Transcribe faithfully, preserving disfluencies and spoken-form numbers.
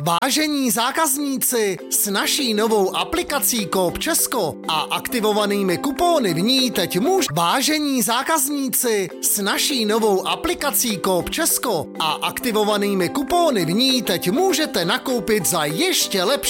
Vážení zákazníci, s naší novou aplikací Coop Česko a aktivovanými kupóny v ní teď můž... Vážení zákazníci, s naší novou aplikací Coop Česko a aktivovanými kupóny v ní teď můžete nakoupit za ještě lepší